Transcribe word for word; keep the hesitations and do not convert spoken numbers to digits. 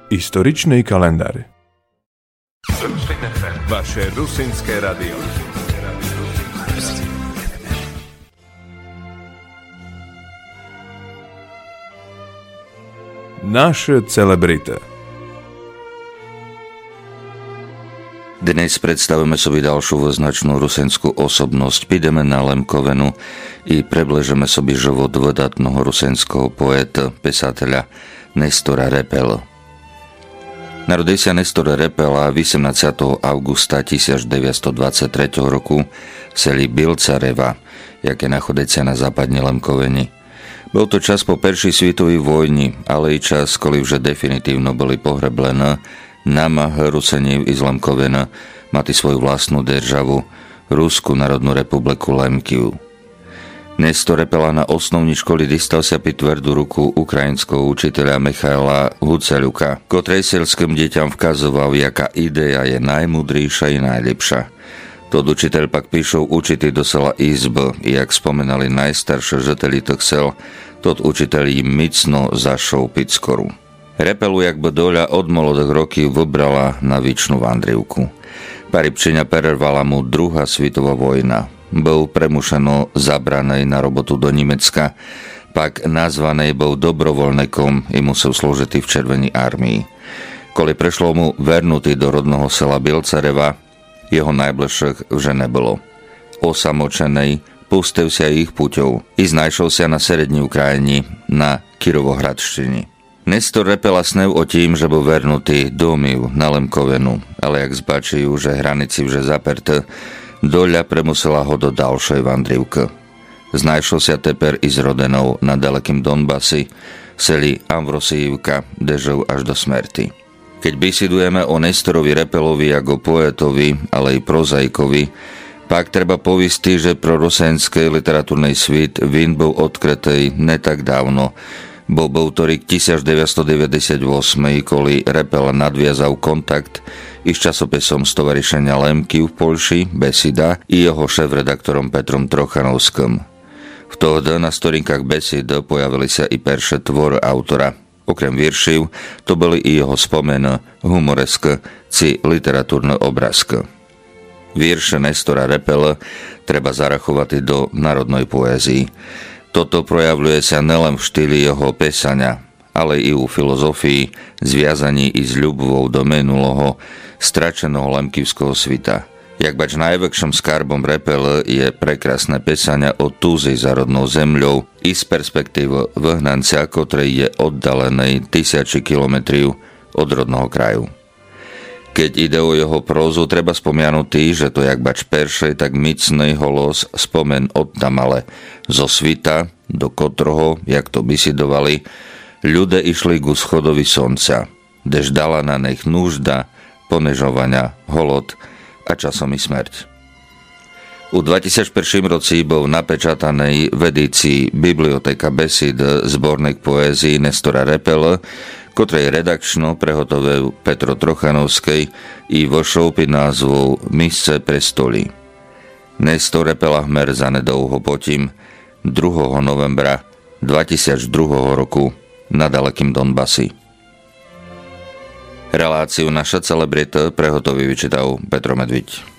Историчный календарь. Vaše rusinské radio. Naše celebrity. Dnes predstavíme sobie ďalšiu značnú rusenskú osobnosť. Pídeme na Lemkovenu i prebležeme sobie život vydatného rusenského poeta, pesateľa Nestora Repela. Narodil sa Nestor Repela osemnásteho augusta tisícdeväťstodvadsaťtri roku v seli Bilcareva, jaké nachádza sa na západne Lemkoveni. Bol to čas po Prvej svetovej vojni, ale i čas, koli už definitívno boli pohreblené námah Rusenív iz Lemkovena mati svoju vlastnú državu, Ruskú národnú republiku Lemkiv. Nestor Repela na osnovní škole dostal sa pri tvrdú ruku ukrajinského učiteľa Michaila Huceľuka, ktorej selským deťam vkazoval, jaká idea je najmudrejšia i najlepšia. Tod učiteľ pak píšou učity do sela izb, i jak spomenali najstaršie žeteli tých sel, tod učiteľ im micno zašol piť skoru. Repelu jak by doľa od molodých rokov vybrala na vičnú vandrivku. Paribčenia prervala mu druhá svetová vojna. Bol premušeno zabranej na robotu do Nemecka, pak nazvanej bol dobrovoľníkom i musel slúžiť v Červenej armii. Koli prešlo mu vernutý do rodného sela Bilcareva, jeho najbližších už nebolo. Osamočenej pustil sa ich puťou i znajšol sa na Srední Ukrajini, na Kirovohradštini. Nestor Repela snev o tým, že bol vernutý domov na Lemkovenu, ale jak zbačujú, že hranici už zaperté, doľa premusela ho do ďalšej vandrivky. Znajšol sa teper i s rodenou na dalekým Donbasi, seli Amvrosijivka, kde žil až do smrti. Keď bisidujeme o Nestorovi Repelovi ako poetovi, ale i prozaikovi, pak treba povisti, že pro rusenský literatúrny svit vín bol odkrytý ne tak dávno. Bol bol to rok devätnásťstodeväťdesiatosem, koli Repel nadviazal kontakt i s časopisom Stovarišenia Lemkiv v Polši, Besida, i jeho šéf-redaktorom Petrom Trochanovským. V toho na storinkách Besid pojavili sa i perše tvory autora. Okrem vieršiv, to boli i jeho spomen, humoresk, ci literatúrne obrázky. Vierše Nestora Repela treba zarachovať do národnej poézii. Toto projavľuje sa nelen v štýli jeho písania, ale i u filozofii, zviazaní i s ľubovou do minulého, stračeného lemkivského svita. Jak bač najväčším skarbom Repela je prekrásne písania o túzi za rodnou zemľou i z perspektív vyhnanca, ktorý je oddalený tisícky kilometrov od rodného kraju. Keď ide o jeho prózu, treba spomianutý, že to jak bač peršej, tak micnej holos spomen od tamale zo svita, do kotroho, jak to bisidovali, ľudia išli ku schodovi slnca, kdež dala na nich núžda, ponežovania, holod a časom i smrť. U dvetisícjeden roci bol napečatanej v edícii Biblioteka Besid zborník poézii Nestora Repela, ktorej redakčno prehotovil Petro Trochanovský i vošol pod názvou Misce pre stoly. Nestor Repela hmer zanedlouho potím druhého novembra dvetisícdva roku na dalekým Donbasi. Reláciu Naša celebrita prehotový vyčítal Petro Medviť.